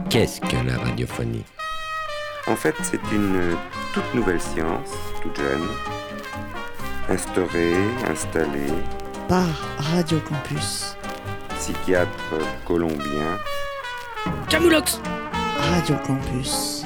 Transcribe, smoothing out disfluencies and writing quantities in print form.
Qu'est-ce que la radiophonie ? En fait, c'est une toute nouvelle science, toute jeune, installée par Radio Campus. Psychiatre colombien Camoulox. Radio Campus.